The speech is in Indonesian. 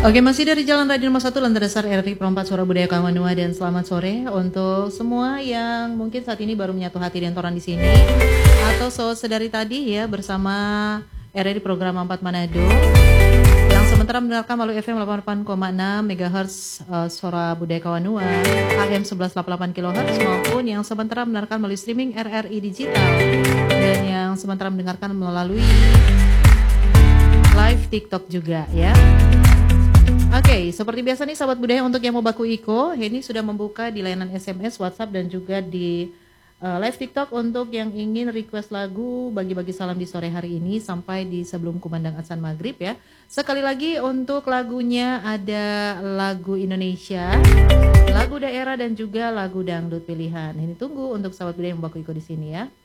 Oke, masih dari Jalan Radio Nomor 1 Lantai Dasar RRI Perempat Suara Budaya Kawanua, dan selamat sore untuk semua yang mungkin saat ini baru menyatu hati dan toran di sini atau saudari tadi ya bersama RRI Program 4 Manado yang sementara mendengarkan melalui FM 88,6 MHz Suara Budaya Kawanua, AM 1188 kHz, maupun yang sementara mendengarkan melalui streaming RRI Digital dan yang sementara mendengarkan melalui live TikTok juga ya. Oke, seperti biasa nih sahabat budaya, untuk yang mau baku Iko, ini sudah membuka di layanan SMS, WhatsApp, dan juga di live TikTok untuk yang ingin request lagu, bagi-bagi salam di sore hari ini sampai di sebelum kumandang azan maghrib ya. Sekali lagi untuk lagunya ada lagu Indonesia, lagu daerah, dan juga lagu dangdut pilihan. Ini tunggu untuk sahabat budaya yang mau baku Iko di sini ya.